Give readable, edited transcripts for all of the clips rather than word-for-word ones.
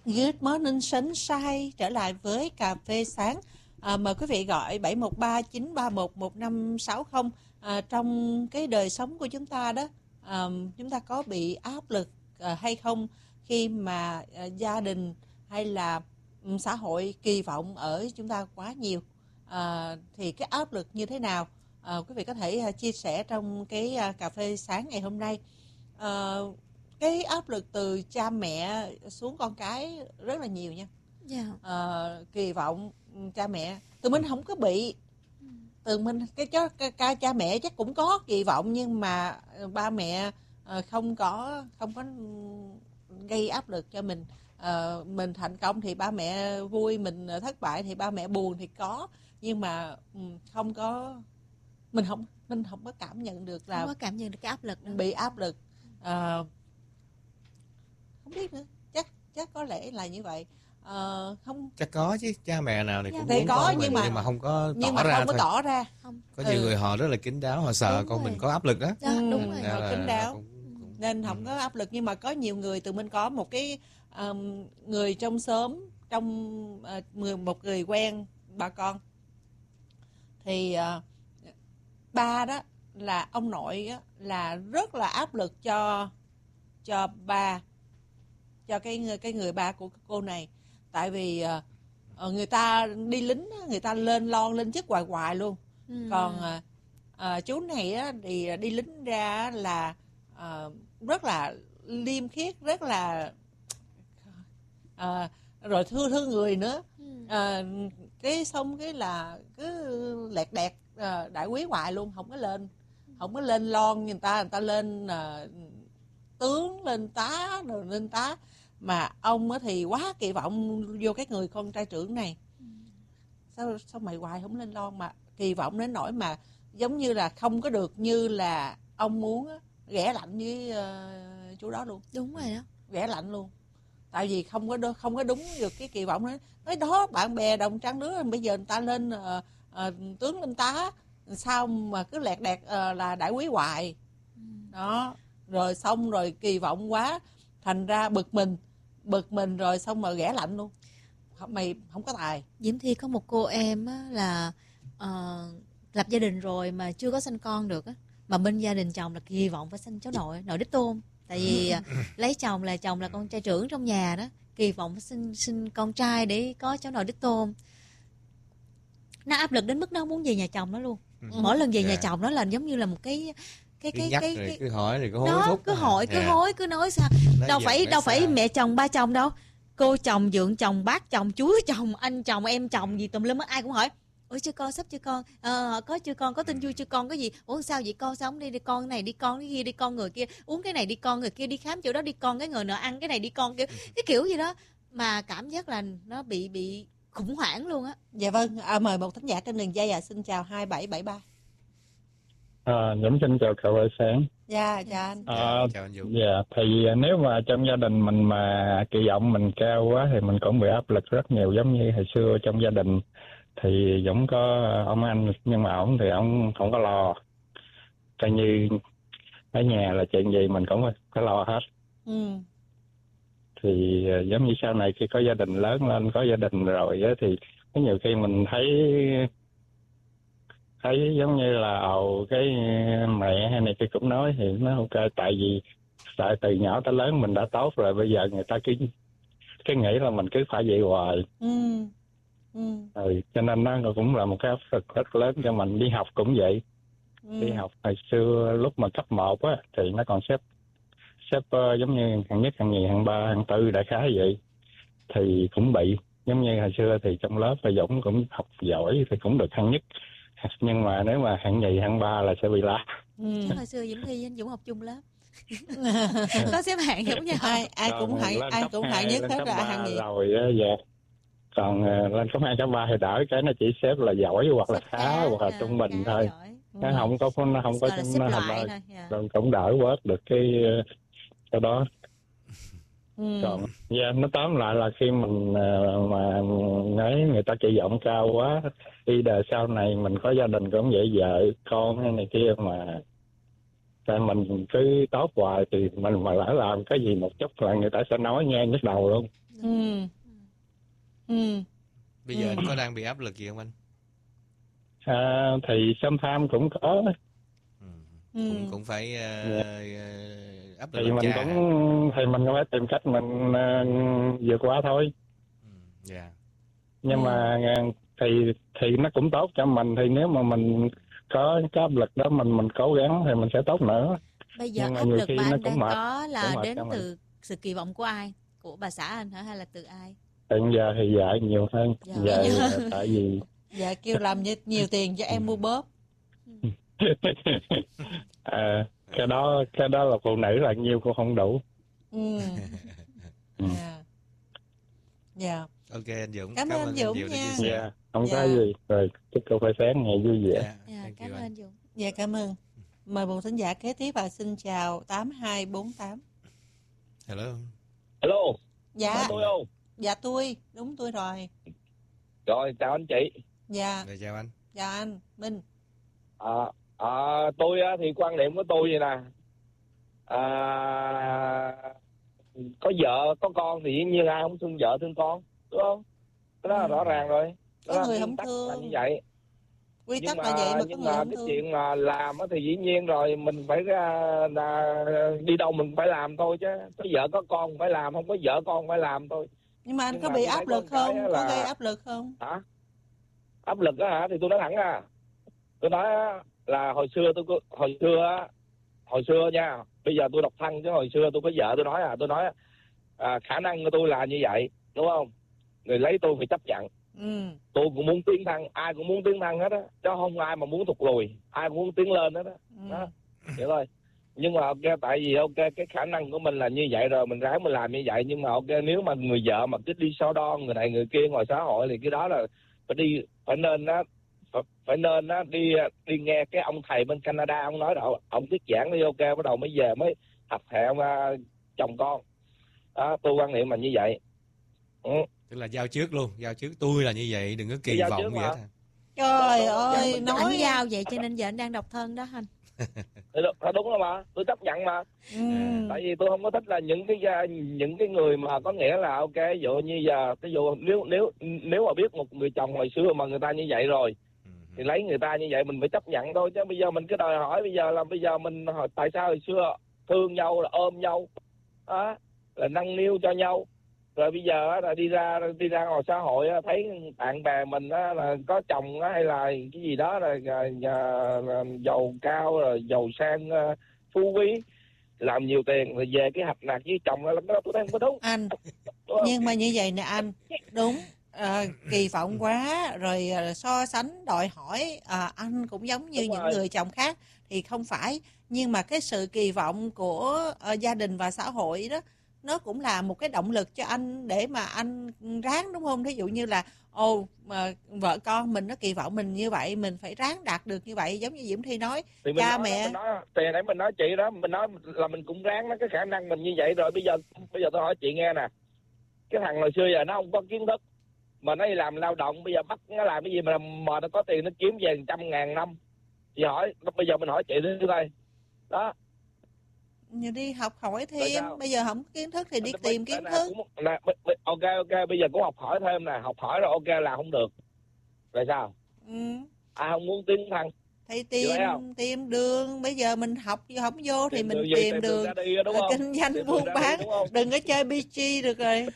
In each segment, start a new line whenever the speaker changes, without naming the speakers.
Good morning sunshine, trở lại với cà phê sáng. Mời quý vị gọi 713-931-1560. Trong cái đời sống của chúng ta đó, chúng ta có bị áp lực hay không khi mà gia đình hay là xã hội kỳ vọng ở chúng ta quá nhiều? Thì cái áp lực như thế nào? Quý vị có thể chia sẻ trong cái cà phê sáng ngày hôm nay. Cái áp lực từ cha mẹ xuống con cái rất là nhiều nha. Kỳ vọng cha mẹ tụi mình không có bị, tụi mình cái cha mẹ chắc cũng có kỳ vọng, nhưng mà ba mẹ không có gây áp lực cho mình. Mình thành công thì ba mẹ vui, mình thất bại thì ba mẹ buồn thì có, nhưng mà không có, mình không có cảm nhận được là
không có cảm nhận được cái áp lực nữa.
Bị áp lực. Không biết nữa, chắc có lẽ là như vậy. Không,
chắc có chứ, cha mẹ nào thì cũng
thì
muốn
có,
con
nhưng
mình
mà
không có
nhưng
tỏ
mà
ra
không có
thôi.
tỏ ra.
Không.
Có nhiều người họ rất là kín đáo, họ sợ
Đúng
con
rồi.
mình có áp lực đó.
Đúng rồi.
Họ kín đáo nên
Ừ.
không có áp lực. Nhưng mà có nhiều người, tụi mình có một cái người trong xóm, trong một người quen bà con, thì ba đó là ông nội đó, là rất là áp lực cho ba, cho cái người ba của cô này. Tại vì người ta đi lính, người ta lên lon lên chức hoài hoài luôn. Còn chú này á, thì đi lính ra là rất là liêm khiết, rất là rồi thương người nữa. Cái xong cái là cứ lẹt đẹt đại quý hoài luôn, không có lên lon, người ta lên tướng, lên tá, rồi lên tá. Mà ông thì quá kỳ vọng vô cái người con trai trưởng này. Sao mày hoài không lên lon, mà kỳ vọng đến nỗi mà giống như là không có được như là ông muốn á, ghẻ lạnh với chú đó luôn.
Đúng rồi đó,
Ghẻ lạnh luôn. Tại vì không có đúng được cái kỳ vọng đó. Nói đó, bạn bè đồng trang lứa bây giờ người ta lên tướng lên tá, sao mà cứ lẹt đẹt là đại quý hoài. Đó, rồi xong rồi kỳ vọng quá, thành ra bực mình rồi xong rồi ghẻ lạnh luôn. Mày không có tài.
Diễm Thi có một cô em á, là lập gia đình rồi mà chưa có sinh con được á, mà bên gia đình chồng là kỳ vọng phải sinh cháu nội đích tôn. Tại vì lấy chồng là con trai trưởng trong nhà đó, kỳ vọng phải sinh con trai để có cháu nội đích tôn. Nó áp lực đến mức nó không muốn về nhà chồng nó luôn. Mỗi lần về nhà chồng nó là giống như là một cái
cứ hỏi rồi cứ hối
đó,
thúc.
cứ hỏi cứ nói sao đâu phải mẹ chồng ba chồng đâu, cô chồng, dượng chồng, bác chồng, chú chồng, anh chồng, em chồng gì tùm lum á, ai cũng hỏi ủa chưa con, sắp chưa con, có chưa con, có tin vui chưa con, có gì, ủa sao vậy con, sao không đi con cái này, đi con cái kia, đi con người kia, uống cái này đi con người kia, đi khám chỗ đó đi con cái người nọ, ăn cái này đi con kiểu cái kiểu gì đó, mà cảm giác là nó bị khủng hoảng luôn á.
Dạ vâng, mời một thính giả trên đường dây. Xin chào 2773.
Dũng xin chào cậu buổi sáng.
Dạ, chào anh.
Chào anh Dũng.
Dạ, thì nếu mà trong gia đình mình mà kỳ vọng mình cao quá thì mình cũng bị áp lực rất nhiều. Giống như hồi xưa trong gia đình thì Dũng có ông anh, nhưng mà ổng thì ổng không có lo. Coi như ở nhà là chuyện gì mình cũng phải lo hết. Thì giống như sau này khi có gia đình lớn lên, có gia đình rồi á, thì có nhiều khi mình thấy giống như là cái mẹ hay này kia cũng nói thì nó ok, tại vì từ nhỏ tới lớn mình đã tốt rồi, bây giờ người ta cứ nghĩ là mình cứ phải vậy hoài. Cho nên nó cũng là một cái áp lực rất lớn cho mình. Đi học cũng vậy. Đi học hồi xưa lúc mà cấp 1 á thì nó còn xếp giống như hạng nhất, hạng nhì, hạng ba, hạng tư, đại khái vậy, thì cũng bị giống như hồi xưa thì trong lớp là Dũng cũng học giỏi thì cũng được hạng nhất, nhưng mà nếu mà hạng nhì, hạng ba là sẽ bị la.
Hồi xưa Diễm Thi với anh Dũng học chung lớp. Có xếp hạng giống nhau.
Ai cũng hạng nhất hết, là hạng nhì
rồi á. Dạ. Còn lên cấp 2, cấp 3 thì đỡ, cái nó chỉ xếp là giỏi hoặc là khá hoặc là trung bình thôi. Nó không có rồi cũng đỡ bớt được cái đó. Còn nó tóm lại là khi mình mà người ta kỳ vọng cao quá, đi đời sau này mình có gia đình cũng vậy, vợ con hay này kia, mà tại mình cứ tốt hoài thì mình mà lỡ làm cái gì một chút là người ta sẽ nói ngang nhức đầu luôn.
Bây giờ anh có đang bị áp lực gì không anh?
Thì sometimes cũng có.
Cũng phải áp lực
thì mình cũng phải tìm cách mình vượt qua thôi. Nhưng mà thì nó cũng tốt cho mình, thì nếu mà mình có cái áp lực đó mình cố gắng thì mình sẽ tốt nữa.
Bây giờ áp lực mà anh đang có là đến từ sự kỳ vọng của ai? Của bà xã anh hả, hay là từ ai?
Hiện giờ thì vợ nhiều hơn. Tại vì
dạ kêu làm nhiều tiền cho em mua bóp.
cái đó là phụ nữ là nhiêu cũng không đủ.
Dạ.
Ok anh Dũng.
Cảm ơn anh Dũng nha.
Không có gì. Rồi chúc cà phê sáng ngày vui vẻ.
Cảm ơn anh Dũng.
Dạ cảm ơn. Mời một thính giả kế tiếp và xin chào 8248.
Hello.
Dạ.
Tôi không?
Dạ tôi, đúng tôi rồi.
Rồi chào anh chị.
Dạ.
Chào anh.
Chào anh Minh.
Tôi thì quan điểm của tôi vậy nè. Có vợ có con thì dĩ nhiên ai không thương vợ thương con, đúng không? Cái đó là rõ ràng rồi.
Có người không thương
là như vậy.
Quy tắc là vậy mà có người không
cái
thương.
chuyện mà làm thì dĩ nhiên rồi, mình phải đi đâu mình phải làm thôi chứ. Có vợ có con phải làm, không có vợ con phải làm thôi.
Nhưng mà anh có bị áp lực không? Có gây áp lực không?
Hả? Áp lực á hả? Thì tôi nói thẳng ra. Tôi nói là hồi xưa nha, bây giờ tôi độc thân chứ hồi xưa tôi có vợ, tôi nói khả năng của tôi là như vậy, đúng không? Người lấy tôi phải chấp nhận. Tôi cũng muốn tiến thân, ai cũng muốn tiến thân hết á, chứ không ai mà muốn thụt lùi, ai cũng muốn tiến lên hết á. Đó, vậy thôi. Nhưng mà ok, tại vì ok cái khả năng của mình là như vậy rồi, mình ráng mình làm như vậy. Nhưng mà ok, nếu mà người vợ mà cứ đi so đo người này người kia ngoài xã hội thì cái đó là phải nên đi nghe cái ông thầy bên Canada ông nói đâu, ông thuyết giảng đi, ok bắt đầu mới về mới học hẹn chồng con. Đó, tôi quan niệm là như vậy.
Tức là giao trước luôn, giao trước tôi là như vậy, đừng có kỳ vọng gì hết.
Trời ơi, nói
anh giao vậy cho nên giờ anh đang độc thân đó anh.
Đúng rồi mà, tôi chấp nhận mà. Tại vì tôi không có thích là những cái người mà có nghĩa là ok, ví dụ như giờ, ví dụ nếu mà biết một người chồng hồi xưa mà người ta như vậy rồi thì lấy người ta như vậy mình phải chấp nhận thôi, chứ bây giờ mình cứ đòi hỏi bây giờ mình tại sao hồi xưa thương nhau là ôm nhau đó, là nâng niu cho nhau, rồi bây giờ là đi ra ngoài xã hội thấy bạn bè mình là có chồng hay là cái gì đó là giàu cao rồi giàu sang phú quý làm nhiều tiền rồi về cái hạch nạc với chồng là tôi thấy không có đúng
anh. Nhưng mà như vậy nè anh, đúng. Kỳ vọng quá rồi so sánh đòi hỏi anh cũng giống như những người chồng khác thì không phải, nhưng mà cái sự kỳ vọng của gia đình và xã hội đó nó cũng là một cái động lực cho anh để mà anh ráng, đúng không? Thí dụ như là mà vợ con mình nó kỳ vọng mình như vậy, mình phải ráng đạt được như vậy, giống như Diễm Thi nói.
Thì
cha mẹ
thì nãy mình nói chị đó, mình nói là mình cũng ráng, nó cái khả năng mình như vậy rồi. Bây giờ tôi hỏi chị nghe nè, cái thằng hồi xưa giờ nó không có kiến thức mà nó đi làm lao động, bây giờ bắt nó làm cái gì mà nó có tiền nó kiếm về 100.000 năm. Chị hỏi, bây giờ mình hỏi chị đi coi đó.
Như đi học hỏi thêm, bây giờ không có kiến thức thì đi tìm kiến thức.
Ok, bây giờ cũng học hỏi thêm nè, học hỏi rồi ok là không được. Rồi sao? Ai không muốn tiến thân?
Thì tìm đường, bây giờ mình học không vô thì mình tìm đường kinh doanh buôn bán, đừng có chơi BG được rồi.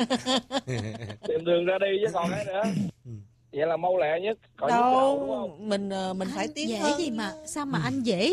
Tìm đường ra đi chứ còn cái nữa. Vậy là mau lẹ nhất.
Còn đâu mình phải tiến
dễ
hơn.
Gì mà sao mà anh dễ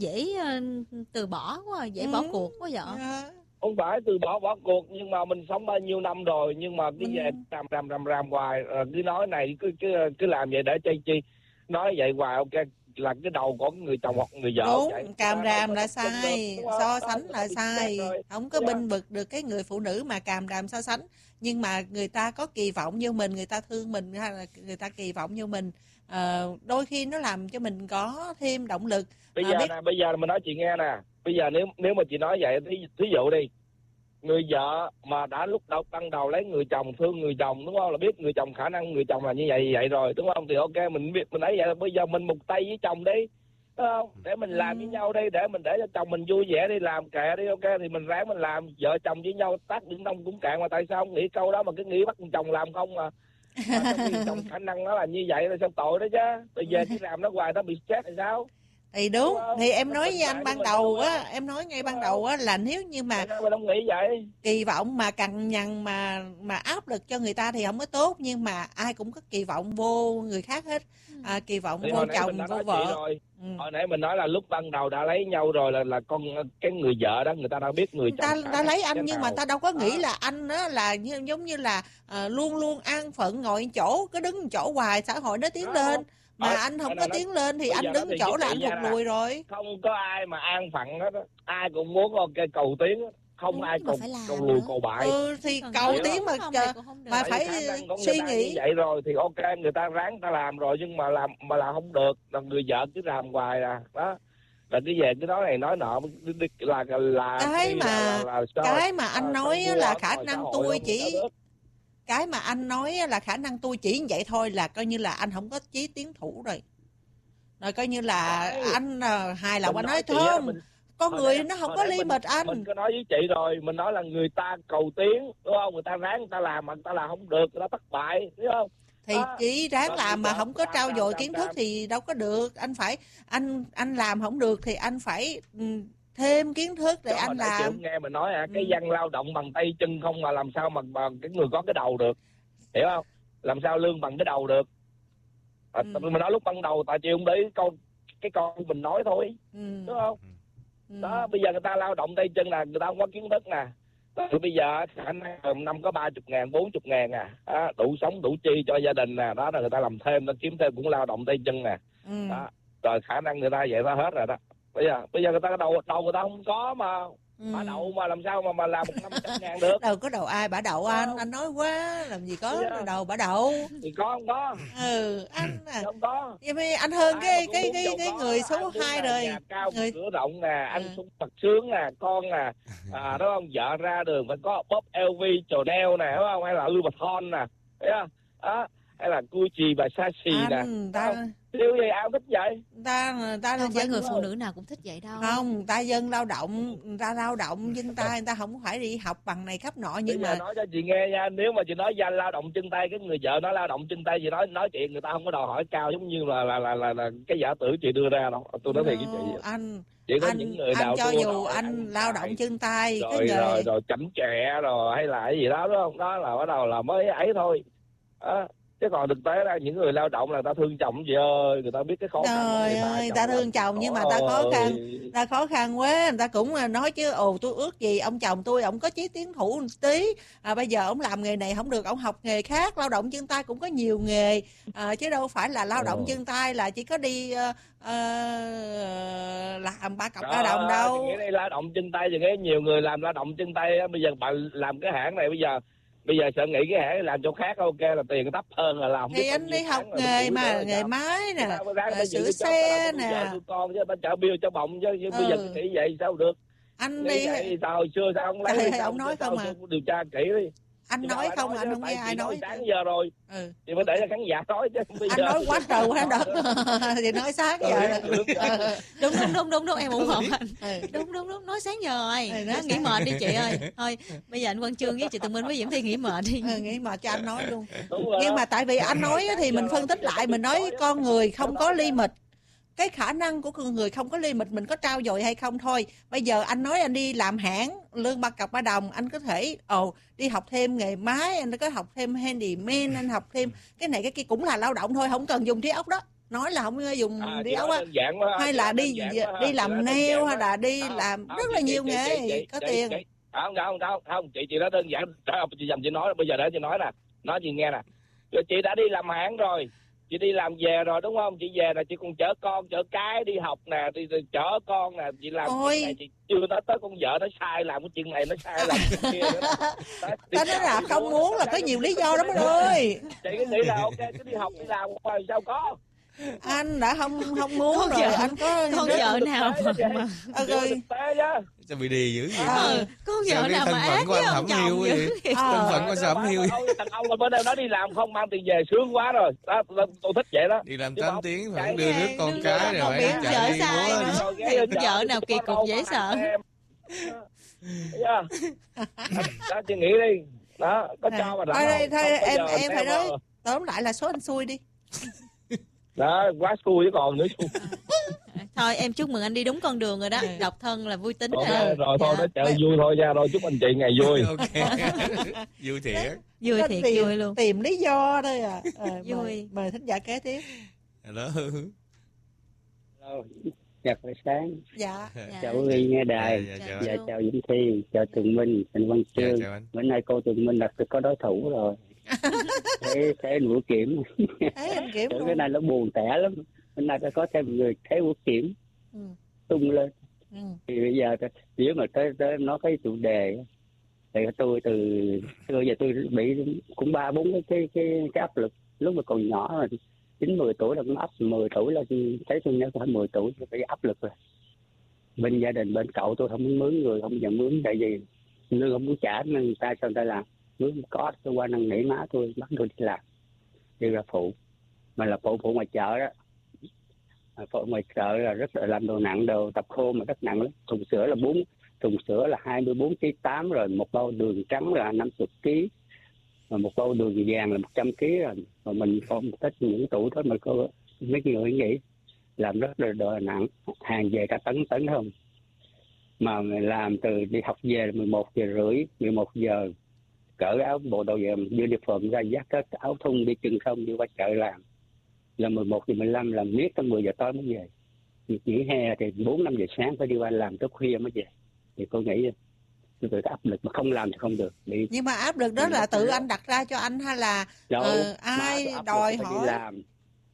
từ bỏ quá, dễ bỏ cuộc quá vậy?
Không phải từ bỏ cuộc, nhưng mà mình sống bao nhiêu năm rồi, nhưng mà cái về ràm hoài, cứ nói này cứ làm vậy để chơi chi, nói vậy hoài ok là cái đầu của người chồng hoặc người vợ.
Đúng,
vậy.
càm ràm là sai, so sánh là sai, không có binh vực được cái người phụ nữ mà càm ràm so sánh. Nhưng mà người ta có kỳ vọng như mình, người ta thương mình hay là người ta kỳ vọng như mình, đôi khi nó làm cho mình có thêm động lực.
Bây giờ mình nói chị nghe nè, bây giờ nếu mà chị nói vậy, thí dụ đi, người vợ mà đã lúc ban đầu lấy người chồng, thương người chồng, đúng không, là biết người chồng khả năng người chồng là như vậy rồi, đúng không, thì ok mình biết mình ấy vậy, bây giờ mình một tay với chồng đi, đúng không? Để mình làm với nhau đi, để cho chồng mình vui vẻ đi, làm kệ đi, ok thì mình ráng mình làm, vợ chồng với nhau tác biển Đông cũng cạn, mà tại sao không nghĩ câu đó mà cứ nghĩ bắt chồng làm không mà trong chồng khả năng nó là như vậy là sao tội đó chứ, bây giờ cứ làm nó hoài nó bị stress thì sao?
Thì đúng, thì em nói với anh ban đầu á, em nói ngay ban đầu á là nếu như mà
mình không nghĩ vậy,
kỳ vọng mà cằn nhằn mà áp lực cho người ta thì không có tốt, nhưng mà ai cũng có kỳ vọng vô người khác hết, kỳ vọng thì vô chồng vô vợ.
Hồi nãy mình nói là lúc ban đầu đã lấy nhau rồi là con cái người vợ đó người ta đã biết người chồng
ta lấy anh, nhưng mà ta đâu có nghĩ là anh đó là giống như là luôn luôn an phận ngồi chỗ, cứ đứng chỗ hoài, xã hội nó tiến lên. Mà anh không có tiến lên thì anh đứng chỗ là anh hụt lùi rồi.
Không có ai mà an phận hết, ai cũng muốn ok cầu tiến, không ai cầu lùi cầu bại.
Thì cầu tiến mà phải suy nghĩ
vậy rồi thì ok, người ta ráng ta làm rồi, nhưng mà làm không được, là người vợ cứ làm hoài đó. Là cái về cái nói này nói nọ là
cái mà anh nói là khả năng tôi chỉ cái mà anh nói là khả năng tôi chỉ như vậy thôi, là coi như là anh không có chí tiến thủ rồi coi như là anh hài lòng. Anh nói không, con người nó không có limit anh.
Mình có nói với chị rồi, mình nói là người ta cầu tiến, đúng không? Người ta ráng người ta làm mà người ta làm không được, người ta thất bại, đúng không?
Thì chỉ ráng làm mà không có trau dồi kiến thức thì đâu có được. Anh phải anh làm không được thì anh phải thêm kiến thức để anh làm.
Nghe mình nói cái dân lao động bằng tay chân không mà làm sao mà cái người có cái đầu được, hiểu không? Làm sao lương bằng cái đầu được? Mình nói lúc ban đầu tại chị không để cái con mình nói thôi, đúng không? Đó, bây giờ người ta lao động tay chân là người ta không có kiến thức nè. Bây giờ khả năng năm có 30.000, 40.000 đủ sống đủ chi cho gia đình nè, đó là người ta làm thêm, ta kiếm thêm cũng lao động tay chân nè. Đó. Rồi khả năng người ta vậy ta hết rồi đó. Bây giờ người ta đầu người ta không có mà bả đậu mà làm sao mà làm 500.000 được.
Đâu có đầu ai bả đậu anh nói quá, làm gì có đầu bả đậu.
Thì có không có.
Anh
không có.
Vậy anh hơn cái người số 2 rồi.
Nhà cao cửa rộng nè, anh sung mặt sướng nè, con nè, đúng không? Vợ ra đường phải có bóp LV, Chanel nè, đúng không? Hay là Louis Vuitton nè, thấy không? Đó, hay là Gucci và Versace nè. Điều gì ai thích vậy?
Ta không phải người phụ nữ nào cũng thích vậy đâu.
Không, ta dân lao động, dân ta người ta không phải đi học bằng này khắp nọ, nhưng mà
nói cho chị nghe nha, nếu mà chị nói danh lao động chân tay, cái người vợ nói lao động chân tay, chị nói chuyện người ta không có đòi hỏi cao giống như là cái giả tưởng chị đưa ra đâu. Tôi nói thiệt với chị.
Anh cho dù anh lao động chân tay
rồi chảnh chẹ rồi hay là cái gì đó, đúng không? Đó là bắt đầu là mới ấy thôi. Chứ còn thực tế ra những người lao động là ta thương chồng chị ơi, người ta biết cái khó khăn.
Trời ơi, ta thương chồng nhưng mà ta khó khăn quá, người ta cũng nói chứ tôi ước gì ông chồng tôi ông có chí tiến thủ một tí, bây giờ ông làm nghề này không được, ông học nghề khác. Lao động chân tay cũng có nhiều nghề, chứ đâu phải là lao động chân tay là chỉ có đi làm 3 cọc lao động đâu.
Nghĩa lao động chân tay thì nghe nhiều người làm lao động chân tay, bây giờ bạn làm cái hãng này bây giờ sợ nghĩ cái hãng làm chỗ khác ok là tiền thấp hơn là làm.
Thì anh đi học nghề mà nghề máy nè, sửa xe nè,
con chứ ta chở bia cho bọng chứ bây giờ nghĩ vậy sao được.
Anh đi
sao hồi xưa sao không lấy
ông nói không à,
điều tra kỹ đi.
Anh nói không, anh không nghe ai nói.
Sáng giờ rồi thì phải để cho khán giả nói chứ bây
anh
giờ
nói quá trời quá đất thì nói sáng giờ.
Đúng em ủng hộ anh. Đúng nói sáng giờ rồi, nó nghỉ mệt đi chị ơi. Thôi bây giờ anh Quang Chương với chị Tường Minh với Diễm Thi nghỉ mệt đi.
Nghỉ mệt cho anh nói luôn. Nhưng mà tại vì anh nói thì mình phân tích lại, mình nói con người không có limit. Cái khả năng của con người không có limit, mình có trau dồi hay không thôi. Bây giờ anh nói anh đi làm hãng lương 3 cọc 3 đồng, anh có thể đi học thêm nghề máy, anh có học thêm handyman, anh học thêm cái này cái kia cũng là lao động thôi, không cần dùng trí ốc đó. Nói là không dùng trí ốc á, hay là đi làm nail, hay là đi làm rất là nhiều nghề có tiền.
Không, chị nói đơn giản, chị dành chị nói, bây giờ để chị nói nè, nói gì nghe nè. Chị đã đi làm hãng rồi, chị đi làm về rồi đúng không? Chị về là chị còn chở con chở cái đi học nè, đi chở con nè, chị làm chuyện này, chị chưa nói tới con vợ nó sai làm cái chuyện này, nó sai làm cái kia nữa.
Ta nói là không muốn là có nhiều lý do lắm anh ơi.
Chị cứ nghĩ là ok cứ đi học đi làm sao có.
Anh đã không muốn
con
rồi,
vợ,
anh có
con vợ nào mà
rồi
Sao bị đì dữ vậy?
con vợ nào mà ác với ông chồng dữ vậy?
Thân phận của sao ẩm hiu?
Thằng ông ở bên đây nó đi làm không mang tiền về sướng quá rồi. Tôi thích vậy đó.
Đi làm 8 tiếng phải đưa rước con cái rồi phải
chạy
đi
múa. Vợ nào kỳ cục dễ sợ.
Đó, chị nghĩ đi. Đó, có cho mà
thôi em phải nói tóm lại là số anh xui đi.
Đó, quá xui chứ còn nữa.
Thôi em chúc mừng anh đi đúng con đường rồi đó. Độc thân là vui tính
rồi. Rồi thôi nó chơi vui thôi nha. Rồi chúc anh chị ngày vui.
Vui thiệt.
Vui thiệt, vui luôn.
Tìm lý do thôi à.
Vui.
Mời thính giả kế tiếp.
Hello.
Chào buổi sáng.
Dạ.
Chào quý vị nghe đài. Dạ, chào Vĩnh Thi, chào Tường Minh, Trần Văn Chương. Bữa nay cô Tường Minh là có đối thủ rồi. Thế anh Vũ Kiểm.
Anh Kiểm luôn.
Cái này nó buồn tẻ lắm. Bữa nay có thêm người Thế Vũ Kiểm tung lên. Thì bây giờ nếu mà tới nó cái chủ đề thì tôi từ xưa giờ tôi bị cũng 3-4 cái áp lực lúc mà còn nhỏ rồi. 9-10 tuổi là cũng áp, 10 tuổi là thấy tôi nhớ khoảng 10 tuổi phải áp lực rồi. Bên gia đình, bên cậu tôi không muốn mướn người, không giờ mướn tại vì lương không muốn trả nên người ta sao người ta làm. Mướn có tôi qua năn nỉ má tôi bắt tôi đi làm, đi ra phụ, mà là phụ ngoài chợ đó. Phụ ngoài chợ là rất là làm đồ nặng, đồ tập khô mà rất nặng lắm. Thùng sữa là 24,8 kg rồi, một bao đường trắng là 50 kg. Mà một bao đường vàng là 100 kg rồi. Mà mình còn thích những tuổi thôi mà có mấy người nghĩ làm rất là đồ nặng, hàng về cả tấn không. Mà mình làm từ đi học về là 11:30, 11 giờ cỡ áo bộ đồ về uniform ra dắt cái áo thun đi chừng không đi qua chợ làm. Là 11:15 làm miết tới 10 giờ tối mới về. Nghỉ hè thì 4-5 giờ sáng phải đi qua làm tới khuya mới về. Thì cô nghĩ tôi áp lực mà không làm thì không được.
Nhưng mà áp lực đó là tự anh đặt ra cho anh hay là ai đòi hỏi?
Đi làm.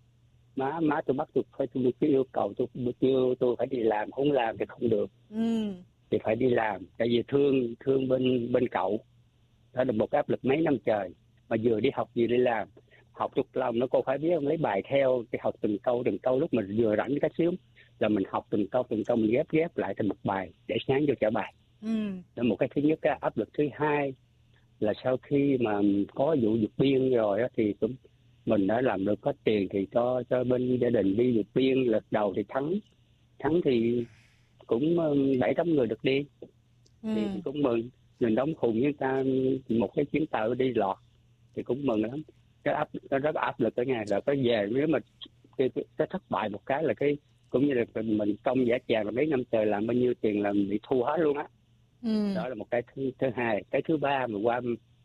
Má tôi bắt tôi yêu cầu tôi phải đi làm, không làm thì không được. Thì phải đi làm, tại vì thương bên cậu. Đó là một áp lực mấy năm trời, mà vừa đi học vừa đi làm. Học chút lòng nó cô phải biết lấy bài theo, thì học từng câu lúc mình vừa rảnh cái xíu là mình học từng câu mình ghép lại thành một bài để sáng vô trả bài. Đó một cái thứ nhất. Cái áp lực thứ hai là sau khi mà có vụ vượt biên rồi đó, thì mình đã làm được có tiền thì cho bên gia đình đi vượt biên. Lượt đầu thì thắng thì cũng 7-8 người được đi. Thì cũng mừng, mình đóng khùng với ta một cái chuyến tàu đi lọt thì cũng mừng lắm. Nó rất áp lực ở nhà rồi có về, nếu mà cái thất bại một cái là cái cũng như là mình công giả tràng là mấy năm trời làm bao nhiêu tiền là bị thu hết luôn á. Đó là một cái thứ hai. Cái thứ ba mà qua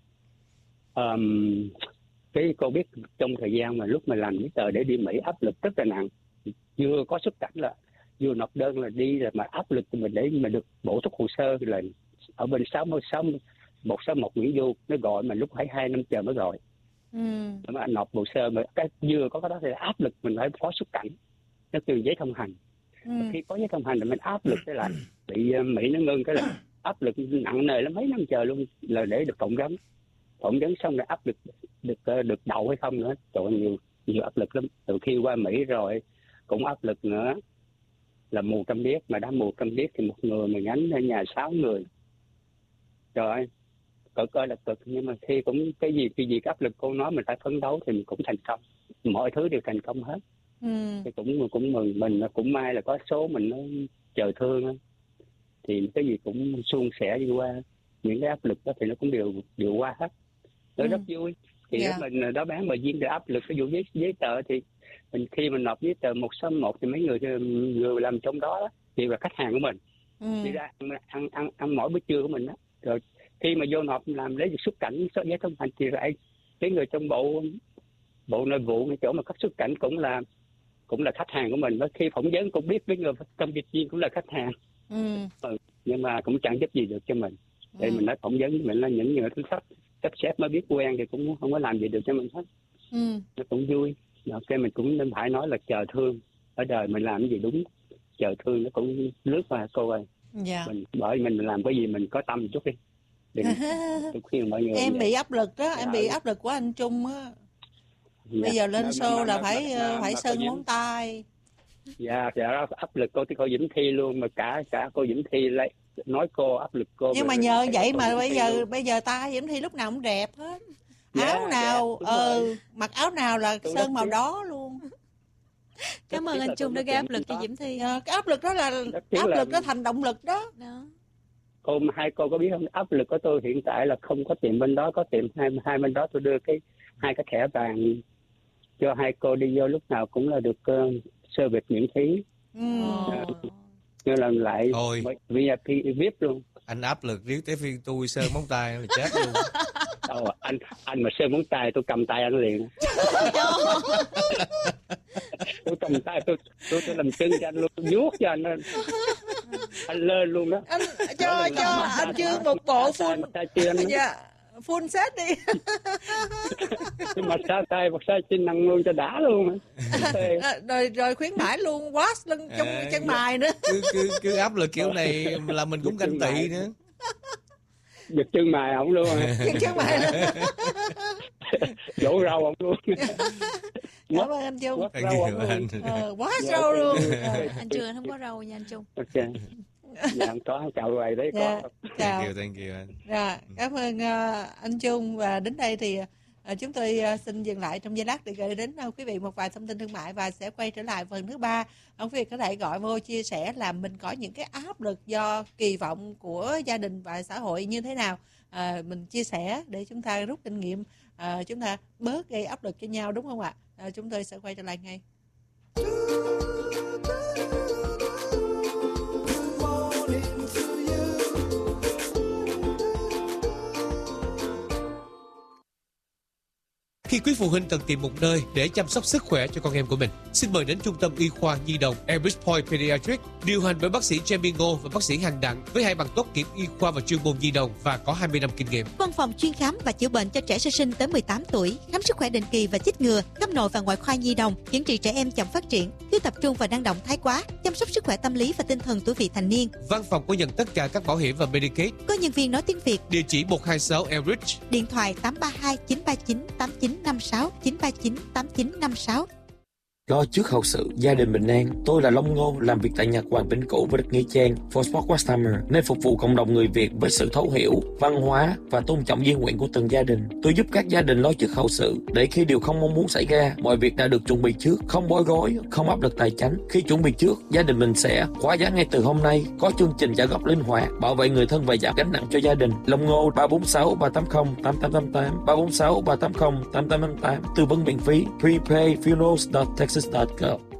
cái cô biết trong thời gian mà lúc mà làm giấy tờ để đi Mỹ áp lực rất là nặng. Vừa có xuất cảnh là vừa nộp đơn là đi rồi, mà áp lực của mình để mà được bổ túc hồ sơ là ở bên 161 Nguyễn Du nó gọi mà lúc phải 2 năm chờ mới gọi. Mà anh nộp hồ sơ mà cái vừa có cái đó thì áp lực mình phải có xuất cảnh, nó từ giấy thông hành. Khi có giấy thông hành thì mình áp lực cái lại bị Mỹ nó ngưng cái là áp lực nặng nề lắm, mấy năm chờ luôn là để được phỏng vấn xong rồi áp lực được đậu hay không nữa. Trời ơi, nhiều áp lực lắm. Từ khi qua Mỹ rồi cũng áp lực nữa, là mù câm điếc, mà đã mù câm điếc thì một người mà gánh ở nhà 6 người. Rồi coi là cực, nhưng mà khi cũng cái gì áp lực cô nói mình phải phấn đấu thì mình cũng thành công, mọi thứ đều thành công hết. Thì cũng mừng mình, cũng may là có số mình nó trời thương, thì cái gì cũng suôn sẻ đi qua. Những cái áp lực đó thì nó cũng đều qua hết. Nó rất vui. Thì mình đó bán mà riêng được áp lực cái vụ giấy tờ thì mình khi mình nộp giấy tờ 161 thì mấy người làm trong đó thì là khách hàng của mình. Đi ra ăn mỗi bữa trưa của mình đó. Rồi khi mà vô nộp làm lấy xuất cảnh giấy thông hành thì lại cái người trong bộ nội vụ cái chỗ mà cấp xuất cảnh cũng là khách hàng của mình. Và khi phỏng vấn cũng biết với người công việc viên cũng là khách hàng. Nhưng mà cũng chẳng giúp gì được cho mình. Để mình nói phỏng vấn mình là những người thứ cấp sếp mới biết quen thì cũng không có làm gì được cho mình hết. Nó cũng vui. Cái mình cũng nên phải nói là chờ thương. Ở đời mình làm cái gì đúng, chờ thương nó cũng lướt qua cô ơi. Bởi mình làm cái gì mình có tâm chút đi. Tôi khuyên mọi người
em bị áp lực đó, em bị áp lực của anh Trung á. Bây giờ lên show là phải sơn móng tay.
Dạ, áp lực cô Diễm Thi luôn, mà cả cô Diễm Thi lại nói cô áp lực cô.
Nhưng mà nhờ vậy mà bây giờ ta Diễm Thi lúc nào cũng đẹp hết. Áo nào mặc áo nào là sơn màu đó luôn.
Cảm ơn anh Trung đã gây áp lực cho Diễm Thi.
Cái áp lực đó là áp lực đó thành động lực đó.
Hai cô có biết không, áp lực của tôi hiện tại là không có tiệm bên đó, có tiệm hai bên đó tôi đưa hai cái thẻ vàng cho hai cô đi vô, lúc nào cũng là được service miễn phí. Như là lại VIP VIP luôn.
Anh áp lực riết tới phiên tôi sơn móng tay là chết luôn.
Đâu anh mà sơn móng tay tôi cầm tay anh liền. Tôi cầm tay tôi làm chân cho anh luôn, vuốt cho anh lên luôn đó.
Anh cho anh Chương một bộ full set đi.
Mà xa tay hoặc xa chân năng luôn cho đã luôn.
Rồi khuyến mãi luôn, wash lưng trong chân mày nữa.
Cứ áp lực kiểu này là mình cũng ganh tị nữa.
Giật chân mày ổng luôn.
Chân mày nữa.
Vỗ rau ổng luôn.
Cảm ơn anh Trung. Quá rau luôn.
Anh Trung anh không có rau nha anh Trung.
Ok. Dạ, anh có chào rồi đấy.
Chào.
Thank you anh.
Rồi, cảm ơn anh Trung, và đến đây thì chúng tôi xin dừng lại trong giây lát để gửi đến quý vị một vài thông tin thương mại và sẽ quay trở lại phần thứ 3. Quý vị có thể gọi vô chia sẻ là mình có những cái áp lực do kỳ vọng của gia đình và xã hội như thế nào. Mình chia sẻ để chúng ta rút kinh nghiệm, chúng ta bớt gây áp lực cho nhau, đúng không ạ? Chúng tôi sẽ quay trở lại ngay.
Khi quý phụ huynh cần tìm một nơi để chăm sóc sức khỏe cho con em của mình, xin mời đến Trung tâm Y khoa Nhi đồng Elbridge Point Pediatric, điều hành bởi bác sĩ Jamie Ngô và bác sĩ Hằng Đặng với 2 bằng tốt nghiệp y khoa và chuyên môn nhi đồng và có 20 năm kinh nghiệm.
Văn phòng chuyên khám và chữa bệnh cho trẻ sơ sinh tới 18 tuổi, khám sức khỏe định kỳ và chích ngừa, khám nội và ngoại khoa nhi đồng, chẩn trị trẻ em chậm phát triển, thiếu tập trung và năng động thái quá, chăm sóc sức khỏe tâm lý và tinh thần tuổi vị thành niên.
Văn phòng có nhận tất cả các bảo hiểm và Medicaid.
Có nhân viên nói tiếng Việt.
Địa chỉ 126 Elbridge.
Điện thoại 832 939 8956 939 8956.
Lo trước hậu sự, gia đình bình an. Tôi là Long Ngô, làm việc tại nhà Hoàng Vĩnh Cửu với đất Nghĩa Trang, For Sport West Hammer, nên phục vụ cộng đồng người Việt với sự thấu hiểu, văn hóa và tôn trọng di nguyện của từng gia đình. Tôi giúp các gia đình lo trước hậu sự, để khi điều không mong muốn xảy ra, mọi việc đã được chuẩn bị trước, không bối rối, không áp lực tài chính. Khi chuẩn bị trước, gia đình mình sẽ khóa giá ngay từ hôm nay, có chương trình trả góp linh hoạt, bảo vệ người thân và giảm gánh nặng cho gia đình. Long Ngô 346 380 8888 346 380 8888, tư vấn miễn phí. Prepay funerals.texas.gov.